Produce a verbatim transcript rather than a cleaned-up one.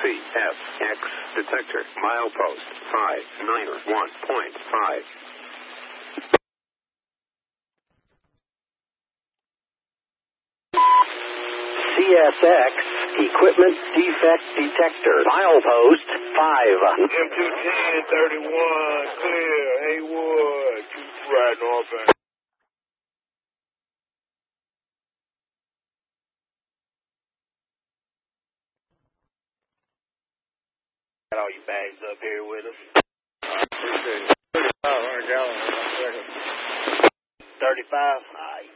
C S X detector, milepost five nine one point five. C S X equipment defect detector, milepost five. M two ten thirty-one, clear, Haywood, keep riding off at. Got all your bags up here with us. I appreciate it. thirty-five hundred gallons in one second. thirty-five? All right.